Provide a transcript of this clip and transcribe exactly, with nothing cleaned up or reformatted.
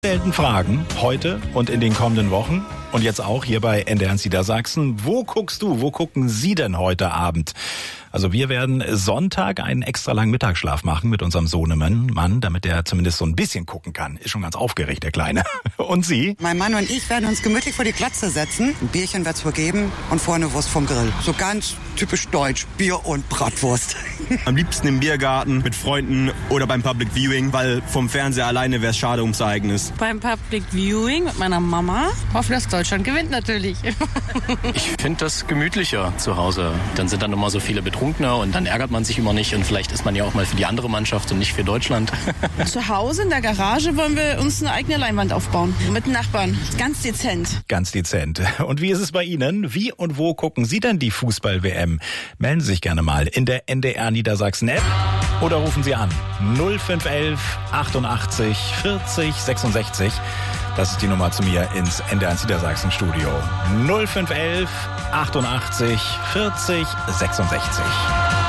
Selten Fragen, heute und in den kommenden Wochen. Und jetzt auch hier bei N D R Niedersachsen. Wo guckst du, wo gucken Sie denn heute Abend? Also wir werden Sonntag einen extra langen Mittagsschlaf machen mit unserem Sohnemann, Mann, damit er zumindest so ein bisschen gucken kann. Ist schon ganz aufgeregt, der Kleine. Und Sie? Mein Mann und ich werden uns gemütlich vor die Glotze setzen. Ein Bierchen wird's wohl geben und vorne Wurst vom Grill. So ganz typisch deutsch, Bier und Bratwurst. Am liebsten im Biergarten mit Freunden oder beim Public Viewing, weil vom Fernseher alleine wäre es schade ums Ereignis. Beim Public Viewing mit meiner Mama. Hoffe, dass Deutschland gewinnt natürlich. Ich finde das gemütlicher zu Hause. Dann sind dann immer so viele Betrunkene und dann ärgert man sich immer nicht und vielleicht ist man ja auch mal für die andere Mannschaft und nicht für Deutschland. Zu Hause in der Garage wollen wir uns eine eigene Leinwand aufbauen. Mit den Nachbarn. Ganz dezent. Ganz dezent. Und wie ist es bei Ihnen? Wie und wo gucken Sie denn die Fußball-W M? Melden Sie sich gerne mal in der N D R Niedersachsen-App oder rufen Sie an null fünf elf achtundachtzig vierzig sechsundsechzig. Das ist die Nummer zu mir ins N D R Niedersachsen-Studio. null fünf elf achtundachtzig vierzig sechsundsechzig.